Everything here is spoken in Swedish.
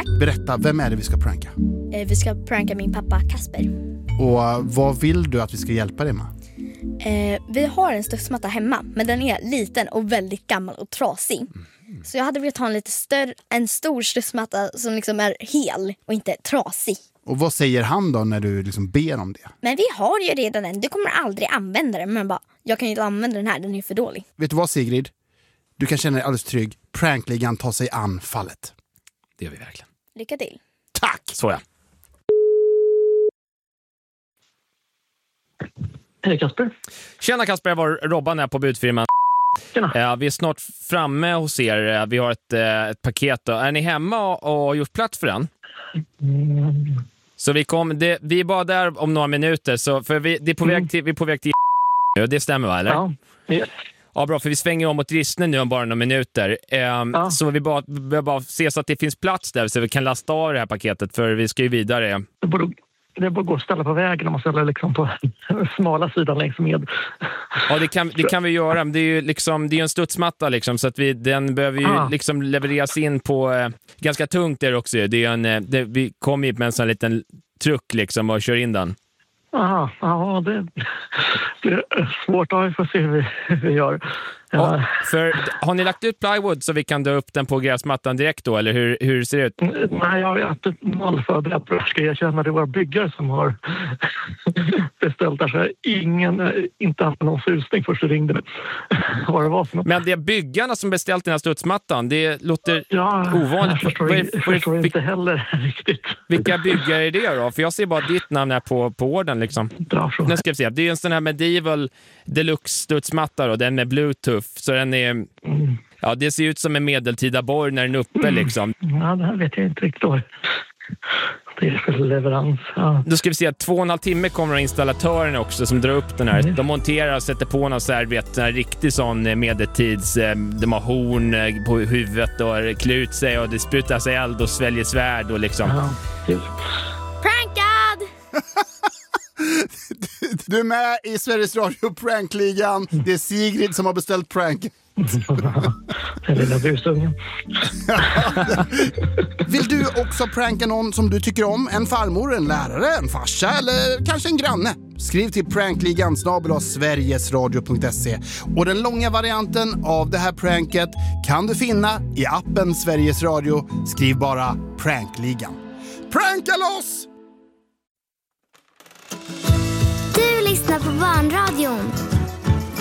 Tack. Berätta, vem är det vi ska pranka? Vi ska pranka min pappa Kasper. Och vad vill du att vi ska hjälpa dig med? Vi har en studsmatta hemma, men den är liten och väldigt gammal och trasig. Så jag hade velat ha en stor studsmatta som liksom är hel och inte trasig. Och vad säger han då när du liksom ber om det? Men vi har ju redan den. Du kommer aldrig använda den. Men bara, jag kan ju inte använda den här, den är för dålig. Vet du vad, Sigrid? Du kan känna dig alldeles trygg. Prankligan tar sig an fallet. Det gör vi verkligen. Lycka till. Tack! Så ja. Hej Kasper. Tjena Kasper, jag var Robban här på budfirman. Tjena. Vi är snart framme hos er. Vi har ett paket då. Är ni hemma och har gjort plats för den? Så vi är bara där om några minuter. Så för vi är på väg till det stämmer va, eller? Ja. Ja, bra, för vi svänger om mot Rissne nu om bara några minuter. Så vi bara se så att det finns plats där så vi kan lasta av det här paketet, för vi ska ju vidare. Det bara gå och ställa på vägen om man ställer liksom på smala sidan längs med. Ja, det kan vi göra. Men det är ju liksom, det är en studsmatta liksom, så att den behöver ju liksom levereras in på ganska tungt där också. Vi kommer ju med en sån liten truck liksom och kör in den. Ja, det är svårt att få se hur vi gör. Ja, för har ni lagt ut plywood så vi kan dra upp den på gräsmattan direkt då, eller hur ser det ut? Nej, jag har inte noll förberett. Ska jag känna det var byggare som har beställt där, så jag inte haft någon susning först ringde mig. Vad det var för något. Men det är byggarna som beställt den här studsmattan. Det låter ovanligt. Jag förstår inte heller riktigt. Vilka byggare är det då? För jag ser bara ditt namn här på orden liksom. Nu ska vi se. Det är en sån här medieval deluxe studsmatta då, den med bluetooth. Så den är... Ja, det ser ut som en medeltida borr när den är uppe liksom. Ja, det här vet jag inte riktigt då. Det är för leverans. Ja. Då ska vi se att 2,5 timme kommer installatörerna också som drar upp den här. De monterar och sätter på någon så här, vet, en riktig sån medeltids... De har horn på huvudet och klär ut sig och det sprutar sig eld och sväljer svärd och liksom... Ja, Prankad! Du är med i Sveriges Radio Prankligan. Det är Sigrid som har beställt prank. Den lilla busungen. Vill du också pranka någon som du tycker om? En farmor, en lärare, en farsa eller kanske en granne? Skriv till prankligan@sverigesradio.se. Och den långa varianten av det här pranket kan du finna i appen Sveriges Radio. Skriv bara Prankligan. Pranka loss! Du lyssnar på Barnradion.